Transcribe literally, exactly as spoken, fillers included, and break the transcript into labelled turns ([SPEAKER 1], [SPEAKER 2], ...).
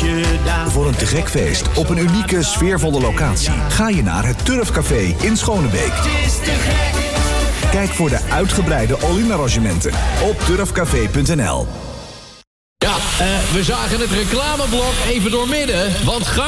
[SPEAKER 1] gedaan.
[SPEAKER 2] Voor een te gek feest op een unieke, sfeervolle locatie ga je naar het Turfcafé in Schonebeek.
[SPEAKER 1] Het is te gek.
[SPEAKER 2] Kijk voor de uitgebreide all-in-arrangementen op turfcafé punt n l.
[SPEAKER 3] Ja, uh, we zagen het reclameblok even doormidden, want